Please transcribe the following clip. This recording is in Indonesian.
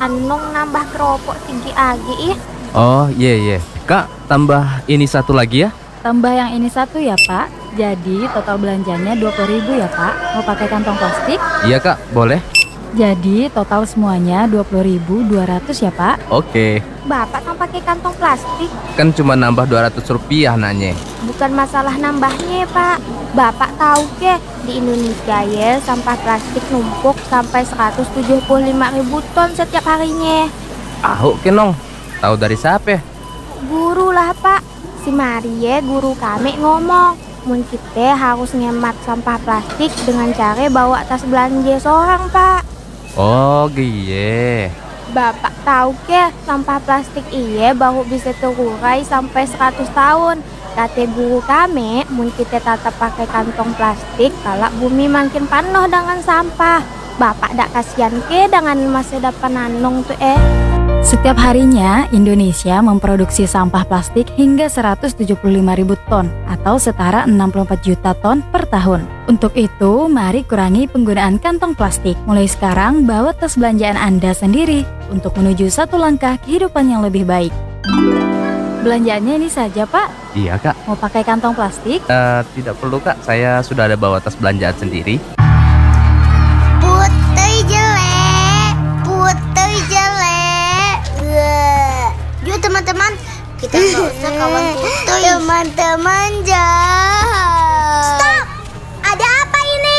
Anong nambah keropok tinggi lagi ih. Oh iya. Kak, tambah ini satu lagi ya? Tambah yang ini satu ya Pak. Jadi total belanjanya 20.000 ya Pak. Mau pakai kantong plastik? Iya Kak, boleh. Jadi total semuanya 20.200 ya Pak. Oke. Bapak kan pakai kantong plastik. Kan cuma nambah 200 rupiah nanya. Bukan masalah nambahnya Pak. Bapak tahu ke di Indonesia ya sampah plastik numpuk sampai 175.000 ton setiap harinya. Ahu kenong. Tahu dari siapa? Guru lah Pak. Si Marie guru kami ngomong, mun kita harus ngemat sampah plastik dengan cara bawa tas belanja seorang Pak. Oh giye. Bapak tahu ke sampah plastik iya baru bisa terurai sampai 100 tahun. Kata guru kami, mun kita tetap pakai kantong plastik, kalau bumi makin penuh dengan sampah. Bapak dak kasihan ke dengan masa depan anong tuh Setiap harinya, Indonesia memproduksi sampah plastik hingga 175.000 ton atau setara 64 juta ton per tahun. Untuk itu, mari kurangi penggunaan kantong plastik. Mulai sekarang, bawa tas belanjaan Anda sendiri untuk menuju satu langkah kehidupan yang lebih baik. Belanjaannya ini saja, Pak. Iya Kak. Mau pakai kantong plastik? Tidak perlu Kak, saya sudah ada bawa tas belanjaan sendiri. Putih jelek. Yuk teman-teman, kita nggak usah kawan putih. Teman-teman